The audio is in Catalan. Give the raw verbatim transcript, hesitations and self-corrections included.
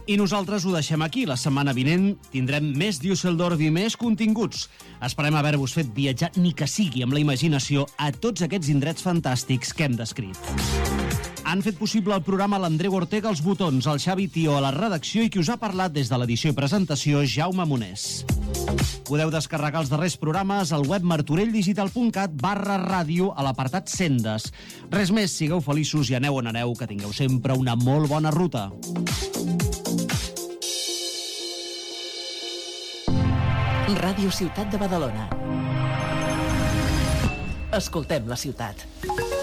I nosaltres ho deixem aquí. La setmana vinent tindrem més Düsseldorf i més continguts. Esperem haver-vos fet viatjar, ni que sigui amb la imaginació, a tots aquests indrets fantàstics que hem descrit. Han fet possible el programa l'Andreu Ortega als botons, el Xavi Tió a la redacció i qui us ha parlat des de l'edició i presentació, Jaume Monés. Podeu descarregar els darrers programes al web martorelldigital.cat barra ràdio a l'apartat Sendes. Res més, sigueu feliços i aneu on aneu, que tingueu sempre una molt bona ruta. Ràdio Ciutat de Badalona. Escoltem la ciutat.